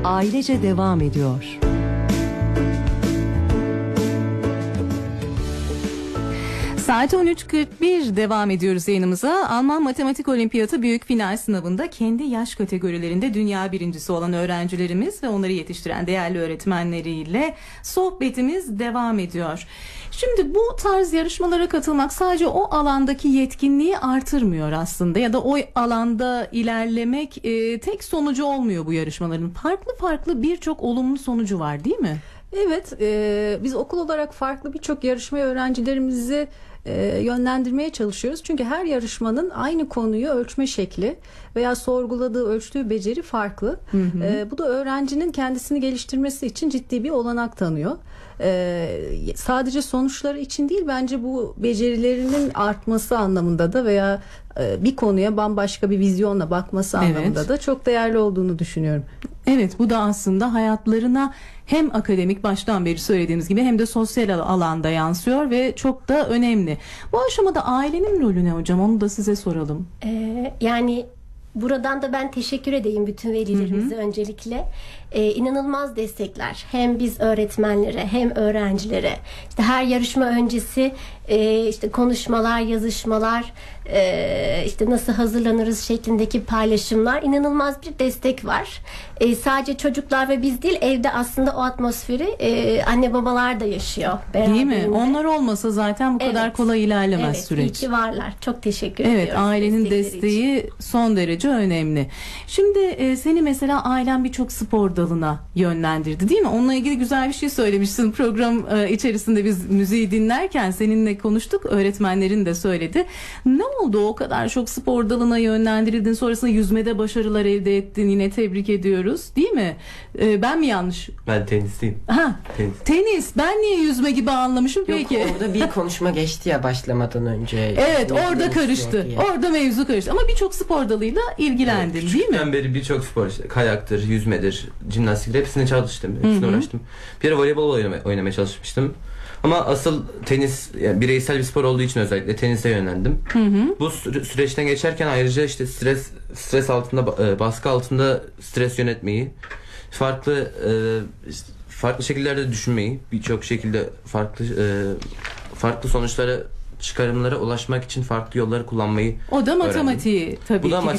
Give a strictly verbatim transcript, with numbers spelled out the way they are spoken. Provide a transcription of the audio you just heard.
ailece devam ediyor. Saat on üç kırk bir devam ediyoruz yayınımıza. Alman Matematik Olimpiyatı büyük final sınavında kendi yaş kategorilerinde dünya birincisi olan öğrencilerimiz ve onları yetiştiren değerli öğretmenleriyle sohbetimiz devam ediyor. Şimdi bu tarz yarışmalara katılmak sadece o alandaki yetkinliği artırmıyor aslında ya da o alanda ilerlemek e, tek sonucu olmuyor bu yarışmaların. Farklı farklı birçok olumlu sonucu var, değil mi? Evet, e, biz okul olarak farklı birçok yarışmaya öğrencilerimizi e, yönlendirmeye çalışıyoruz. Çünkü her yarışmanın aynı konuyu ölçme şekli veya sorguladığı, ölçtüğü beceri farklı. Hı hı. E, bu da öğrencinin kendisini geliştirmesi için ciddi bir olanak tanıyor. Ee, sadece sonuçları için değil, bence bu becerilerinin artması anlamında da veya e, bir konuya bambaşka bir vizyonla bakması evet. anlamında da çok değerli olduğunu düşünüyorum. Evet, bu da aslında hayatlarına hem akademik, baştan beri söylediğimiz gibi, hem de sosyal alanda yansıyor ve çok da önemli. Bu aşamada ailenin rolü ne hocam? Onu da size soralım. Ee, yani buradan da ben teşekkür edeyim bütün velilerimize öncelikle. Ee, inanılmaz destekler. Hem biz öğretmenlere hem öğrencilere. İşte her yarışma öncesi e, işte konuşmalar, yazışmalar, e, işte nasıl hazırlanırız şeklindeki paylaşımlar, inanılmaz bir destek var. E, sadece çocuklar ve biz değil, evde aslında o atmosferi e, anne babalar da yaşıyor. Değil mi? Onlar olmasa zaten bu evet. kadar kolay ilerlemez evet, süreç. Evet, iyi ki varlar. Çok teşekkür evet, ediyoruz. Evet, ailenin desteği için. son derece önemli. Şimdi e, seni mesela ailen birçok spor dalına yönlendirdi, değil mi? Onunla ilgili güzel bir şey söylemişsin. Program e, içerisinde biz müziği dinlerken seninle konuştuk. Öğretmenlerin de söyledi. Ne oldu? O kadar çok spor dalına yönlendirildin. Sonrasında yüzmede başarılar elde ettin. Yine tebrik ediyoruz. Değil mi? E, ben mi yanlış? Ben tenisliyim. Ha, tenis. tenis. Ben niye yüzme gibi anlamışım? Yok, peki? Orada bir konuşma geçti ya başlamadan önce. Evet, orada karıştı. Orada mevzu karıştı. Ama birçok spor dalıyla ilgilendin, evet, değil mi? Ben beri birçok spor, işte kayaktır, yüzmedir, jimnastiktir, hepsine çalıştım. Hepsine Hı-hı. uğraştım. Bir ara voleybol oynamaya, oynamaya çalışmıştım. Ama asıl tenis, yani bireysel bir spor olduğu için özellikle tenise yönlendim. Hı-hı. Bu sü- süreçten geçerken ayrıca işte stres stres altında, baskı altında stres yönetmeyi, farklı işte farklı şekillerde düşünmeyi, birçok şekilde farklı farklı sonuçlara, çıkarımlara ulaşmak için farklı yolları kullanmayı O da matematiği öğrendim. tabii Bu da ki